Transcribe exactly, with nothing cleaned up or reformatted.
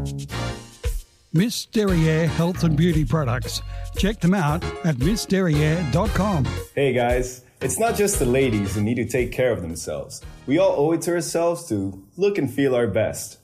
Miss Derriere Health and Beauty Products. Check them out at miss derriere dot com. Hey guys, it's not just the ladies who need to take care of themselves. We all owe it to ourselves to look and feel our best.